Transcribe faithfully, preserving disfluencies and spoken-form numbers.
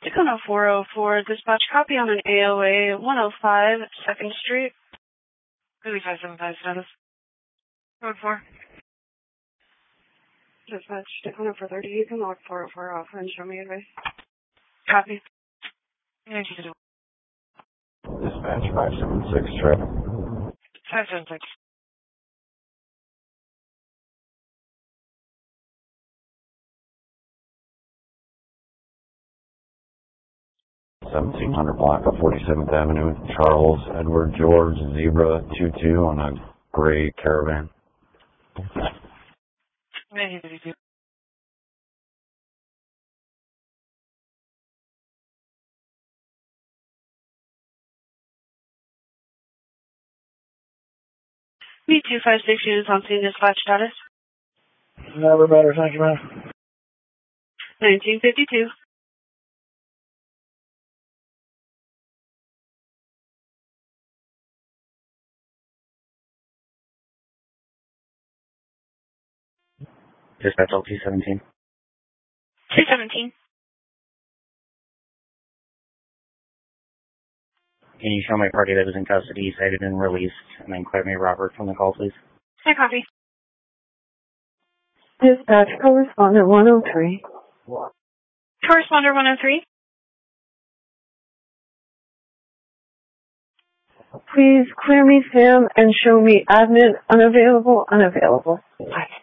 Tacoma four oh four, dispatch copy on an A O A one oh five second Street. Really five seven five status. Code four. Dispatch Tacoma four thirty, you can log four oh four off and show me advice. Copy. Yeah, you can do. Dispatch five seven six, trip. five seven six. seventeen hundred block of forty-seventh Avenue, Charles Edward George Zebra two two on a gray Caravan. Yeah, you can do. B two five six units on scene, dispatch status. Never better, thank you, man. nineteen fifty-two. Dispatch L T seventeen. two seventeen. Can you show my party that was in custody, cited and released, and then clear me Robert from the call, please? I copy. Dispatch correspondent one oh three. Corresponder one oh three. Please clear me Sam and show me admin unavailable, unavailable. Bye.